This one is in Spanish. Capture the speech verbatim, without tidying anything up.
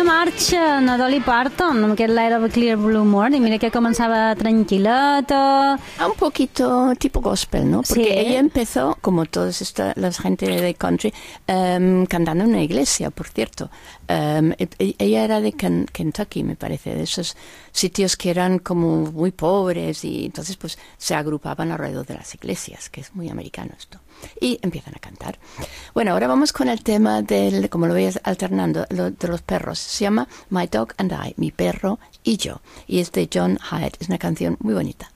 Quina marxa, na Dolly Parton, amb aquest Light of a Clear Blue Morning. Mira que comenzaba tranquilata. Un poquito tipo gospel, ¿no? Porque sí. ella empezó, como todas esta, la gente de country, um, cantando en una iglesia, por cierto. Um, ella era de Ken- Kentucky, me parece, de esos sitios que eran como muy pobres y entonces pues se agrupaban alrededor de las iglesias, que es muy americano esto. Y empiezan a cantar. Bueno, ahora vamos con el tema del, como lo veis alternando, lo, de los perros. Se llama My Dog and I, mi perro y yo. Y es de John Hyatt. Es una canción muy bonita.